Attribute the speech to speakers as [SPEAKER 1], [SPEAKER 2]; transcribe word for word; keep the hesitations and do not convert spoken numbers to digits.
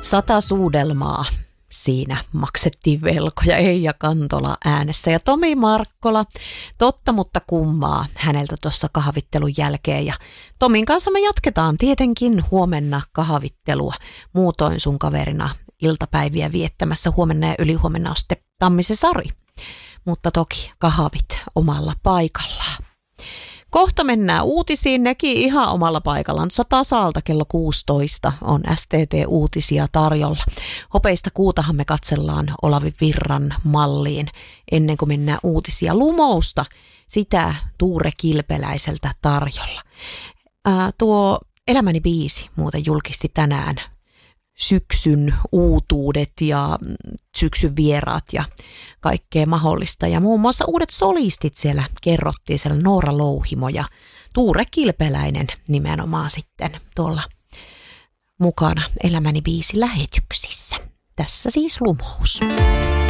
[SPEAKER 1] Sata suudelmaa. Siinä maksettiin velkoja, Eija Kantola äänessä ja Tomi Markkola, totta mutta kummaa häneltä tuossa kahvittelun jälkeen. Ja Tomin kanssa me jatketaan tietenkin huomenna kahvittelua, muutoin sun kaverina iltapäiviä viettämässä. Huomenna ja ylihuomenna on sitten Tammisen Sari, mutta toki kahvit omalla paikallaan. Kohta mennään uutisiin, nekin ihan omalla paikallaan. Tasalta kello kuusitoista on S T T-uutisia tarjolla. Hopeista kuutahan me katsellaan Olavi Virran malliin ennen kuin mennään uutisia. Lumousta, sitä Tuure Kilpeläiseltä tarjolla. Ää, tuo Elämäni biisi muuten julkisti tänään syksyn uutuudet ja syksyn vieraat ja kaikkea mahdollista. Ja muun muassa uudet solistit siellä kerrottiin, siellä Noora Louhimo ja Tuure Kilpeläinen nimenomaan sitten tuolla mukana Elämäni biisi lähetyksissä. Tässä siis Lumous.